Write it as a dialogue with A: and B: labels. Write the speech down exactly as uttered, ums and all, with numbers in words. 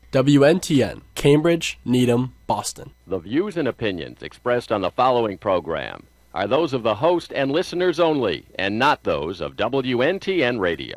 A: W N T N, Cambridge, Needham, Boston.
B: The views and opinions expressed on the following program are those of the host and listeners only, and not those of W N T N Radio.